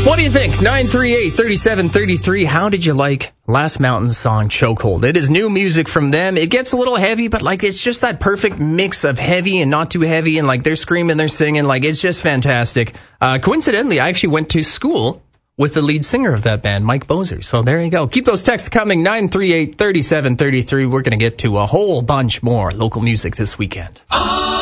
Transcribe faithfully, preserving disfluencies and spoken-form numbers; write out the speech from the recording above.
What do you think? nine three eight, three seven three three. How did you like Last Mountain's song Chokehold? It is new music from them. It gets a little heavy, but like it's just that perfect mix of heavy and not too heavy, and like they're screaming, they're singing, like it's just fantastic. Uh, coincidentally, I actually went to school with the lead singer of that band, Mike Bozer. So there you go. Keep those texts coming, nine three eight, three seven three three. We're going to get to a whole bunch more local music this weekend.